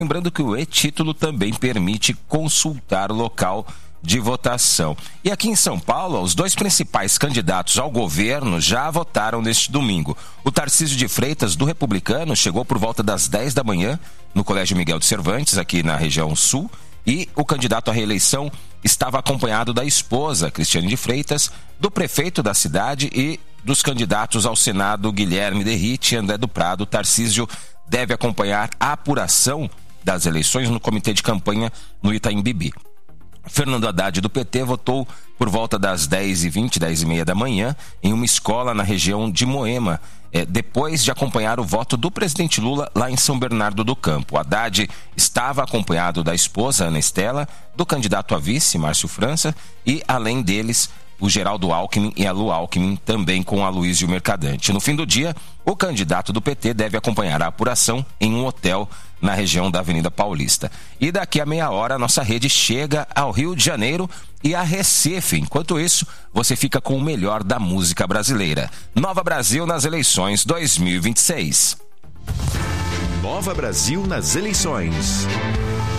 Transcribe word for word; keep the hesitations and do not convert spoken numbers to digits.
Lembrando que o e-título também permite consultar o local de votação. E aqui em São Paulo, os dois principais candidatos ao governo já votaram neste domingo. O Tarcísio de Freitas, do Republicano, chegou por volta das dez da manhã no Colégio Miguel de Cervantes, aqui na região sul, e o candidato à reeleição estava acompanhado da esposa, Cristiane de Freitas, do prefeito da cidade e dos candidatos ao Senado, Guilherme Derrite e André do Prado. Tarcísio deve acompanhar a apuração das eleições no comitê de campanha no Itaim Bibi. Fernando Haddad, do P T, votou por volta das dez e vinte, dez e meia da manhã em uma escola na região de Moema, é, depois de acompanhar o voto do presidente Lula lá em São Bernardo do Campo. Haddad estava acompanhado da esposa, Ana Estela, do candidato a vice, Márcio França, e, além deles, o Geraldo Alckmin e a Lu Alckmin, também com Aloysio Mercadante. No fim do dia, o candidato do P T deve acompanhar a apuração em um hotel na região da Avenida Paulista. E daqui a meia hora, a nossa rede chega ao Rio de Janeiro e a Recife. Enquanto isso, você fica com o melhor da música brasileira. Nova Brasil nas eleições dois mil e vinte e seis. Nova Brasil nas eleições.